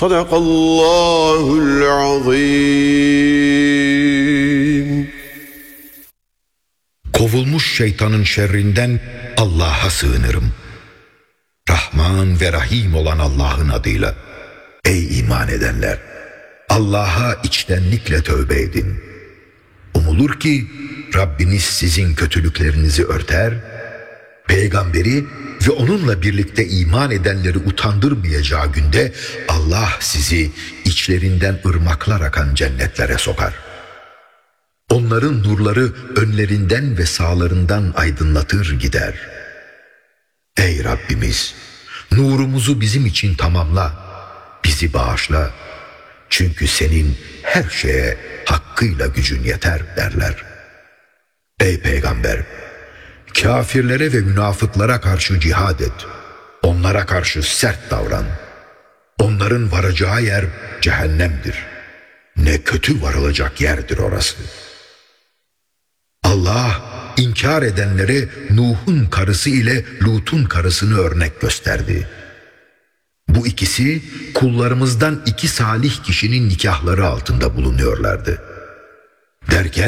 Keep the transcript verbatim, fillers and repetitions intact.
Sadakallahul azim. Kovulmuş şeytanın şerrinden Allah'a sığınırım. Rahman ve Rahim olan Allah'ın adıyla. Ey iman edenler! Allah'a içtenlikle tövbe edin. Umulur ki Rabbiniz sizin kötülüklerinizi örter, peygamberi ve onunla birlikte iman edenleri utandırmayacağı günde Allah sizi içlerinden ırmaklar akan cennetlere sokar. Onların nurları önlerinden ve sağlarından aydınlatır gider. Ey Rabbimiz! Nurumuzu bizim için tamamla, bizi bağışla. Çünkü senin her şeye hakkıyla gücün yeter derler. Ey Peygamber! Kafirlere ve münafıklara karşı cihad et. Onlara karşı sert davran. Onların varacağı yer cehennemdir. Ne kötü varılacak yerdir orası. Allah inkar edenlere Nuh'un karısı ile Lut'un karısını örnek gösterdi. Bu ikisi kullarımızdan iki salih kişinin nikahları altında bulunuyorlardı. Derken